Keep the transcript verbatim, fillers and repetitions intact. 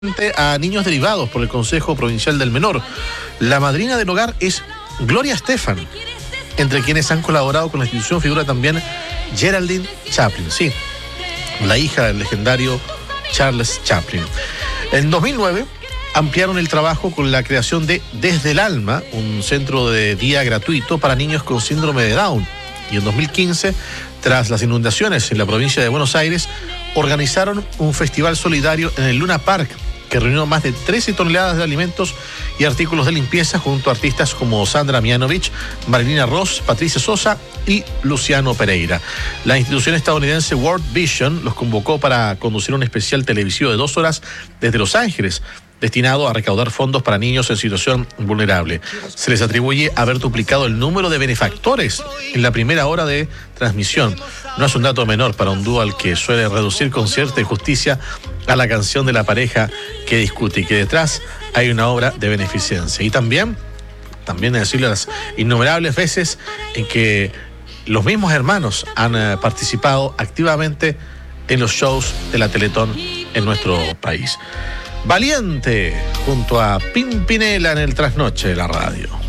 a niños derivados por el Consejo Provincial del Menor. La madrina del hogar es Gloria Estefan. Entre quienes han colaborado con la institución figura también Geraldine Chaplin, sí, la hija del legendario Charles Chaplin. En dos mil nueve ampliaron el trabajo con la creación de Desde el Alma, un centro de día gratuito para niños con síndrome de Down. Y en dos mil quince, tras las inundaciones en la provincia de Buenos Aires, organizaron un festival solidario en el Luna Park, que reunió más de trece toneladas de alimentos y artículos de limpieza junto a artistas como Sandra Mianovich, Marilina Ross, Patricia Sosa y Luciano Pereira. La institución estadounidense World Vision los convocó para conducir un especial televisivo de dos horas desde Los Ángeles, destinado a recaudar fondos para niños en situación vulnerable. Se les atribuye haber duplicado el número de benefactores en la primera hora de transmisión. No es un dato menor para un dúo al que suele reducir con cierta injusticia a la canción de la pareja que discute y que detrás hay una obra de beneficencia. Y también, también decirle las innumerables veces en que los mismos hermanos han eh, participado activamente en los shows de la Teletón en nuestro país. Valiente, junto a Pimpinela en el trasnoche de la radio.